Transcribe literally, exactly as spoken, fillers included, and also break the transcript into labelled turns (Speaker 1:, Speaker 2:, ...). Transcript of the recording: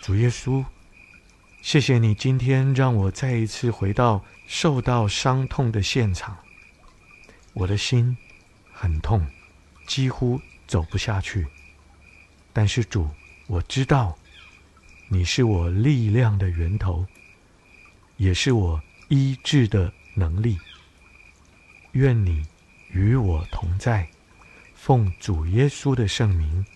Speaker 1: 主耶稣，谢谢你今天让我再一次回到受到伤痛的现场。我的心很痛，几乎走不下去。但是主，我知道你是我力量的源头，也是我医治的能力。愿你与我同在，奉主耶稣的圣名，